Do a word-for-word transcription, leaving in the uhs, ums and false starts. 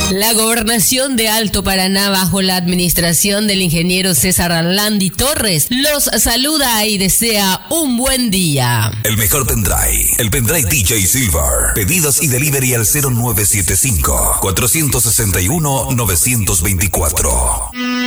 La gobernación de Alto Paraná, bajo la administración del ingeniero César Landi Torres, los saluda y desea un buen día. El mejor pendrive, el pendrive D J Silver. Pedidos y delivery al cero nueve siete cinco, cuatro seis uno, nueve dos cuatro.